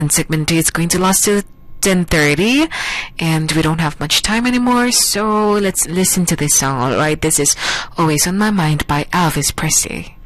segment 2 is going to last till 10:30, and we don't have much time anymore, so let's listen to this song. Alright, this is Always on My Mind by Elvis Presley.